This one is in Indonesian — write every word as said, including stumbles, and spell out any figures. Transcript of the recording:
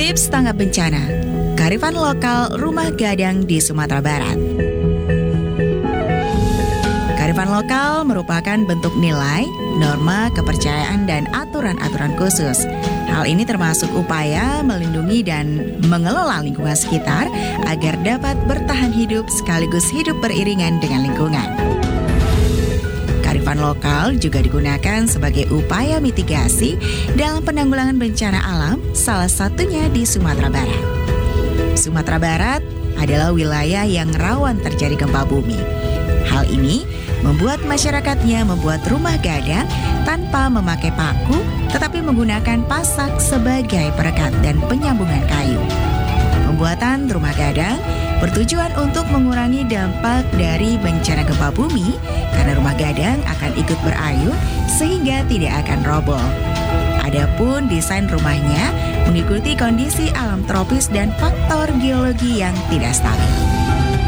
Tips tanggap bencana, kearifan lokal rumah gadang di Sumatera Barat. Kearifan lokal merupakan bentuk nilai, norma, kepercayaan, dan aturan-aturan khusus. Hal ini termasuk upaya melindungi dan mengelola lingkungan sekitar agar dapat bertahan hidup sekaligus hidup beriringan dengan lingkungan. Kearifan lokal juga digunakan sebagai upaya mitigasi dalam penanggulangan bencana alam, salah satunya di Sumatera Barat. Sumatera Barat adalah wilayah yang rawan terjadi gempa bumi. Hal ini membuat masyarakatnya membuat rumah gadang tanpa memakai paku, tetapi menggunakan pasak sebagai perekat dan penyambungan kayu. Pembuatan rumah gadang bertujuan untuk mengurangi dampak dari bencana gempa bumi karena rumah gadang akan ikut berayun sehingga tidak akan roboh. Adapun desain rumahnya mengikuti kondisi alam tropis dan faktor geologi yang tidak stabil.